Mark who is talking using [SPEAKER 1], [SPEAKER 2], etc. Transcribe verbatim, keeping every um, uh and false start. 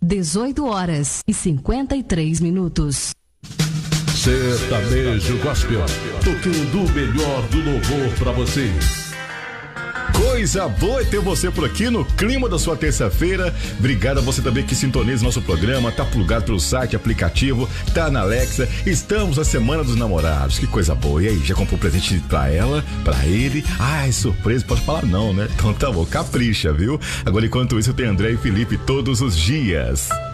[SPEAKER 1] dezoito horas e cinquenta e três minutos.
[SPEAKER 2] Sertanejo Gospel, tocando o melhor do louvor pra você.
[SPEAKER 3] Coisa boa ter você por aqui no clima da sua terça-feira. Obrigado a você também que sintoniza nosso programa, tá plugado pelo site, aplicativo, tá na Alexa. Estamos na Semana dos Namorados, que coisa boa. E aí, já comprou presente pra ela, pra ele? Ai, surpresa, pode falar não, né? Então tá bom, capricha, viu? Agora enquanto isso tem André e Felipe todos os dias.